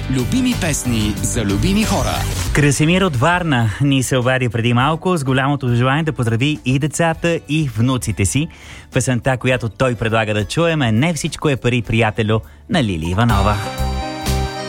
Любими песни за любими хора. Красимир от Варна ни се обади преди малко с голямото желание да поздрави и децата, и внуците си. Песента, която той предлага да чуем, е "Не всичко е пари, приятелю" на Лили Иванова.